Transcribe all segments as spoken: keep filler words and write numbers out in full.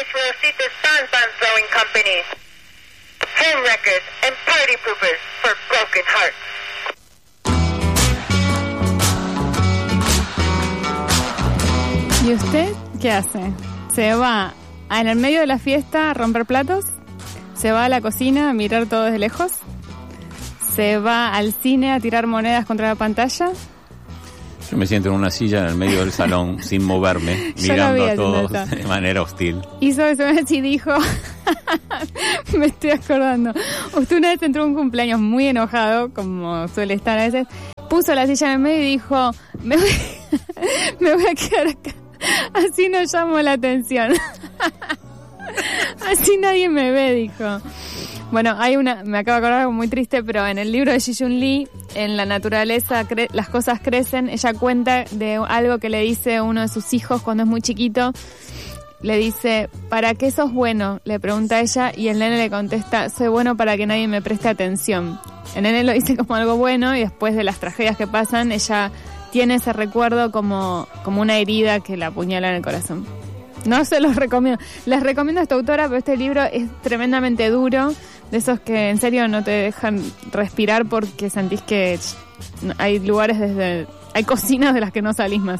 is Rosita's Bon-Bon Throwing Company. Home wreckers and party poopers for broken hearts. ¿Y usted qué hace? ¿Se va en el medio de la fiesta a romper platos? ¿Se va a la cocina a mirar todo desde lejos? ¿Se va al cine a tirar monedas contra la pantalla? Yo me siento en una silla en el medio del salón sin moverme, mirando a todos de manera hostil. Hizo eso una vez y dijo, me estoy acordando, usted una vez entró a un cumpleaños muy enojado, como suele estar a veces, puso la silla en el medio y dijo, me voy, me voy a quedar acá, así no llamo la atención. Así nadie me ve, dijo. Bueno, hay una, me acabo de acordar algo muy triste, pero en el libro de Ji-Yun Lee, en la naturaleza cre- las cosas crecen, ella cuenta de algo que le dice uno de sus hijos cuando es muy chiquito. Le dice, ¿para qué sos bueno?, le pregunta ella, y el nene le contesta, soy bueno para que nadie me preste atención. El nene lo dice como algo bueno, y después de las tragedias que pasan, ella tiene ese recuerdo como, como una herida que la apuñala en el corazón. No se los recomiendo. Les recomiendo a esta autora, pero este libro es tremendamente duro, de esos que en serio no te dejan respirar porque sentís que hay lugares desde... hay cocinas de las que no salís más.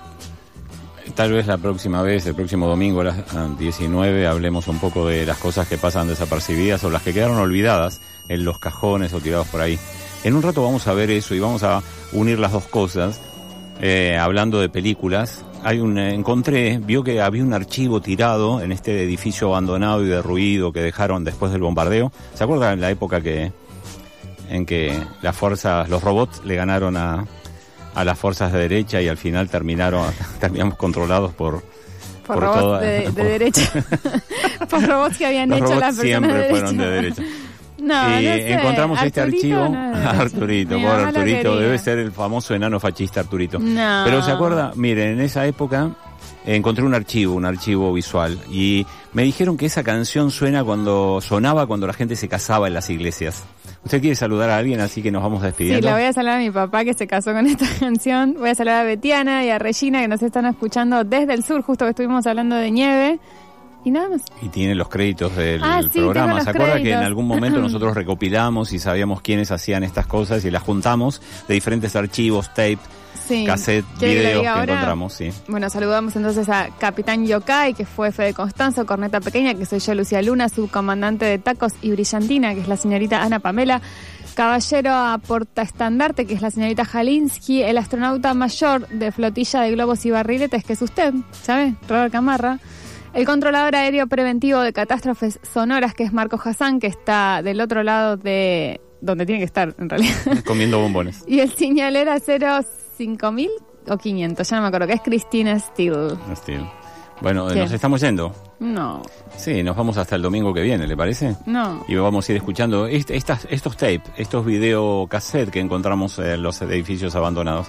Tal vez la próxima vez, el próximo domingo a las diecinueve, hablemos un poco de las cosas que pasan desapercibidas o las que quedaron olvidadas en los cajones o tirados por ahí. En un rato vamos a ver eso y vamos a unir las dos cosas, eh, hablando de películas. Hay un, eh, encontré, vio que había un archivo tirado en este edificio abandonado y derruido que dejaron después del bombardeo. ¿Se acuerdan en la época que en que las fuerzas, los robots le ganaron a, a las fuerzas de derecha y al final terminaron, terminamos controlados por por, por robots toda, de, de por, derecha, por robots que habían los hecho robots las personas siempre de derecha. fueron de derecha. No, y no sé. encontramos Arturito, este archivo, no Arturito, pobre Arturito, debe ser el famoso enano fascista Arturito. No. Pero se acuerda, miren, en esa época eh, encontré un archivo, un archivo visual, y me dijeron que esa canción suena cuando sonaba cuando la gente se casaba en las iglesias. ¿Usted quiere saludar a alguien, así que nos vamos despidiendo? Sí, la voy a saludar a mi papá que se casó con esta canción. Voy a saludar a Betiana y a Regina que nos están escuchando desde el sur, justo que estuvimos hablando de nieve. Y nada más. Y tiene los créditos del ah, sí, programa. ¿Se acuerda créditos. Que en algún momento nosotros recopilamos y sabíamos quiénes hacían estas cosas y las juntamos de diferentes archivos, tape, sí. cassette, videos que ahora? encontramos? Sí. Bueno, saludamos entonces a Capitán Yokai, que fue Fede Constanzo, Corneta Pequeña, que soy yo, Lucía Luna, subcomandante de Tacos y Brillantina, que es la señorita Ana Pamela, caballero a portaestandarte, que es la señorita Jalinsky, el astronauta mayor de Flotilla de Globos y Barriletes, que es usted, ¿sabe? Robert Camarra. El controlador aéreo preventivo de catástrofes sonoras, que es Marco Hassan, que está del otro lado de... donde tiene que estar, en realidad. Comiendo bombones. Y el señalera cero cinco mil o quinientos, ya no me acuerdo, que es Cristina Steele. Steele. Bueno, ¿Qué? ¿Nos estamos yendo? No. Sí, nos vamos hasta el domingo que viene, ¿le parece? No. Y vamos a ir escuchando est- estas, estos tapes, estos videocassettes que encontramos en los edificios abandonados.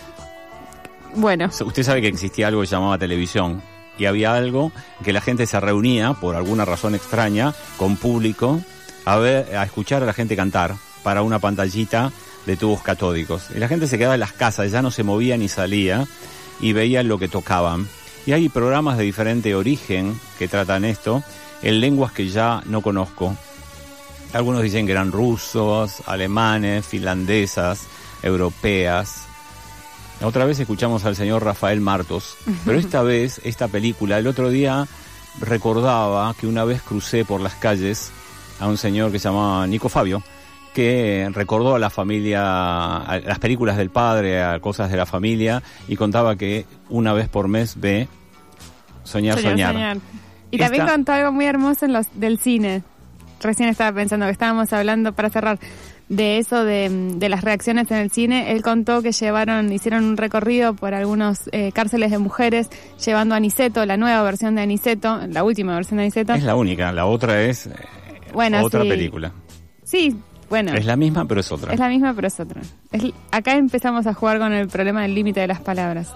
Bueno. Usted sabe que existía algo que se llamaba televisión. Y había algo que la gente se reunía, por alguna razón extraña, con público, a ver, a escuchar a la gente cantar para una pantallita de tubos catódicos. Y la gente se quedaba en las casas, ya no se movía ni salía, y veía lo que tocaban. Y hay programas de diferente origen que tratan esto, en lenguas que ya no conozco. Algunos dicen que eran rusos, alemanes, finlandesas, europeas. Otra vez escuchamos al señor Rafael Martos, pero esta vez, esta película, el otro día recordaba que una vez crucé por las calles a un señor que se llamaba Nico Fabio, que recordó a la familia, a las películas del padre, a cosas de la familia, y contaba que una vez por mes ve Soñar, Soñar. soñar. soñar. Y Esta... también contó algo muy hermoso en los, del cine. Recién estaba pensando que estábamos hablando, para cerrar, de eso de, de las reacciones en el cine. Él contó que llevaron, hicieron un recorrido por algunos eh, cárceles de mujeres, llevando a Aniceto, la nueva versión de Aniceto, la última versión de Aniceto. Es la única, la otra es eh, bueno, otra sí. película. Sí, bueno. Es la misma, pero es otra. Es la misma, pero es otra. Es, acá empezamos a jugar con el problema del límite de las palabras.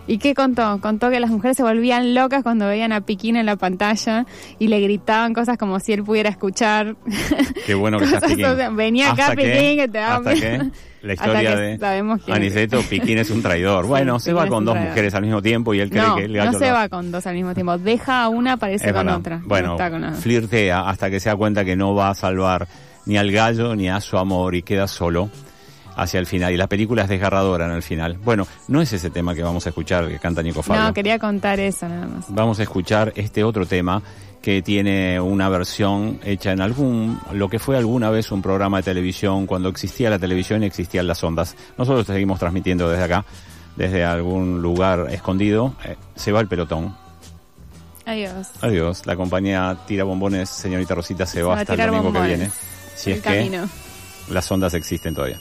¿Y qué contó? Contó que las mujeres se volvían locas cuando veían a Piquín en la pantalla y le gritaban cosas como si él pudiera escuchar. Qué bueno que estás Piquín. O sea, venía acá hasta Piquín que, que te va hasta que la historia de Aniceto, Piquín es un traidor. Bueno, sí, se va con dos traidor. mujeres al mismo tiempo y él cree no, que el gallo no se lo... va con dos al mismo tiempo. Deja a una, aparece con verdad. otra. Bueno, no flirtea hasta que se da cuenta que no va a salvar ni al gallo ni a su amor y queda solo hacia el final. Y la película es desgarradora en el final. Bueno, no es ese tema que vamos a escuchar que canta Nico Fabio. No, quería contar eso nada más. Vamos a escuchar este otro tema que tiene una versión hecha en algún, lo que fue alguna vez un programa de televisión, cuando existía la televisión y existían las ondas. Nosotros seguimos transmitiendo desde acá, desde algún lugar escondido. Eh, se va el pelotón. Adiós. Adiós. La compañía Tira Bombones, señorita Rosita, se, se va hasta el domingo bombones. que viene. Si el es camino. que las ondas existen todavía.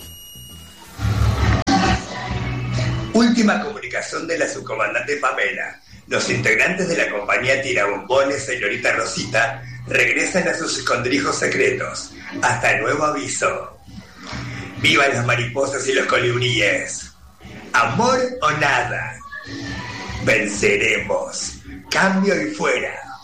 Última comunicación de la subcomandante Pamela. Los integrantes de la compañía Tirabombones, señorita Rosita, regresan a sus escondrijos secretos. Hasta nuevo aviso. ¡Vivan las mariposas y los colibríes! ¿Amor o nada? Venceremos. Cambio y fuera.